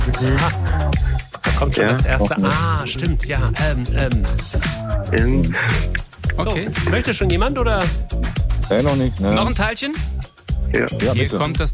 Da kommt schon das erste. Stimmt, ja. Okay. So, möchte schon jemand oder Noch nicht. Ne? Noch ein Teilchen? Ja, Hier bitte. kommt das